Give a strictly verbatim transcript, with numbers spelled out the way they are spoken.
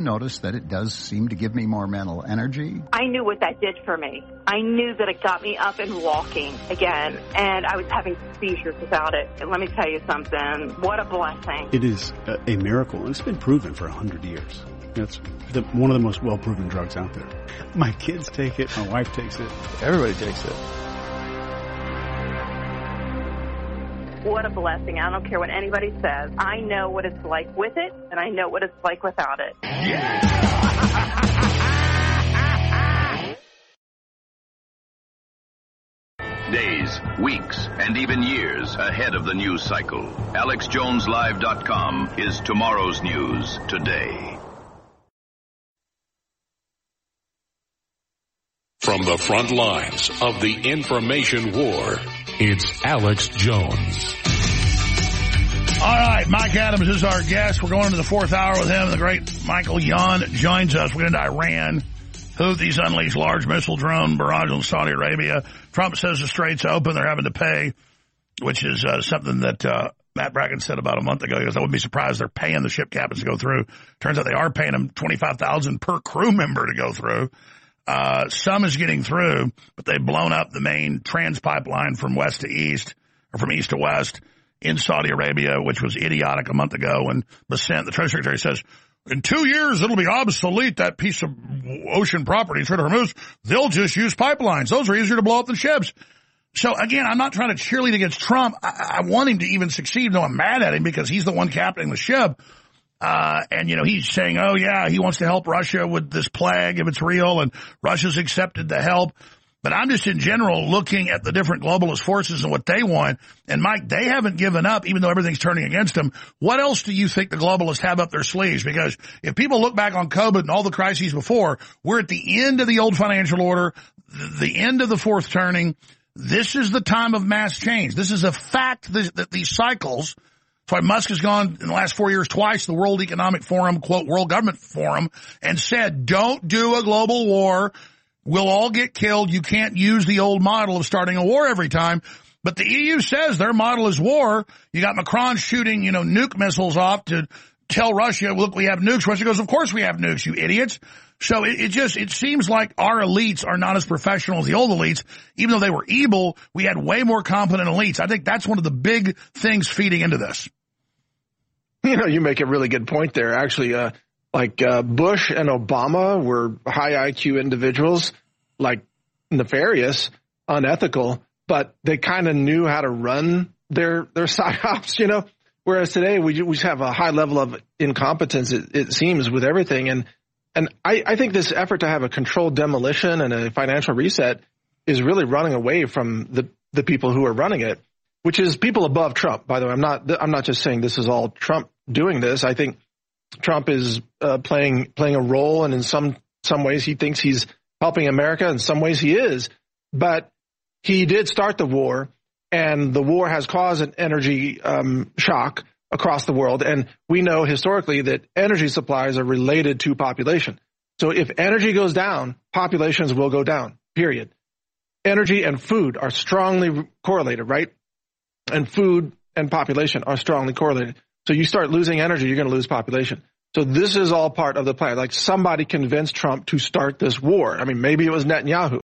notice that it does seem to give me more mental energy. I knew what that did for me. I knew that it got me up and walking again, and I was having seizures without it. And let me tell you something, what a blessing. It is a, a miracle, and it's been proven for one hundred years. It's the, one of the most well-proven drugs out there. My kids take it, my wife takes it. Everybody takes it. What a blessing. I don't care what anybody says. I know what it's like with it, and I know what it's like without it. Yeah! Days, weeks, and even years ahead of the news cycle. Alex Jones Live dot com is tomorrow's news today. From the front lines of the information war, it's Alex Jones. All right, Mike Adams is our guest. We're going into the fourth hour with him. The great Michael Yon joins us. We're into Iran. Houthis unleashed large missile drone barrage on Saudi Arabia. Trump says the strait's open. They're having to pay, which is uh, something that uh, Matt Bracken said about a month ago. He goes, I wouldn't be surprised they're paying the ship captains to go through. Turns out they are paying them twenty-five thousand dollars per crew member to go through. Uh, some is getting through, but they've blown up the main trans pipeline from west to east, or from east to west in Saudi Arabia, which was idiotic a month ago. And Bassett, the Treasury Secretary, says, in two years, it'll be obsolete, that piece of ocean property, Strait of Hormuz. They'll just use pipelines. Those are easier to blow up than ships. So, again, I'm not trying to cheerlead against Trump. I, I want him to even succeed. No, I'm mad at him because he's the one captaining the ship. Uh, and, you know, he's saying, oh, yeah, he wants to help Russia with this plague if it's real, and Russia's accepted the help. But I'm just in general looking at the different globalist forces and what they want. And, Mike, they haven't given up, even though everything's turning against them. What else do you think the globalists have up their sleeves? Because if people look back on COVID and all the crises before, we're at the end of the old financial order, the end of the fourth turning. This is the time of mass change. This is a fact that these cycles. That's why Musk has gone in the last four years twice to the World Economic Forum, quote, World Government Forum, and said, don't do a global war. We'll all get killed. You can't use the old model of starting a war every time. But the E U says their model is war. You got Macron shooting, you know, nuke missiles off to tell Russia, look, we have nukes. Russia goes, of course we have nukes, you idiots. So it, it just, it seems like our elites are not as professional as the old elites. Even though they were evil, we had way more competent elites. I think that's one of the big things feeding into this. You know, you make a really good point there. Actually, uh, like uh, Bush and Obama were high I Q individuals, like nefarious, unethical, but they kind of knew how to run their their psyops, you know. Whereas today we we have a high level of incompetence, it, it seems, with everything. And and I, I think this effort to have a controlled demolition and a financial reset is really running away from the the people who are running it, which is people above Trump. By the way, I'm not I'm not just saying this is all Trump doing this. I think Trump is uh, playing playing a role, and in some some ways he thinks he's helping America. In some ways he is, but he did start the war, and the war has caused an energy um, shock across the world. And we know historically that energy supplies are related to population. So if energy goes down, populations will go down, period. Energy and food are strongly correlated, right? And food and population are strongly correlated. So you start losing energy, you're going to lose population. So this is all part of the plan. Like, somebody convinced Trump to start this war. I mean, maybe it was Netanyahu.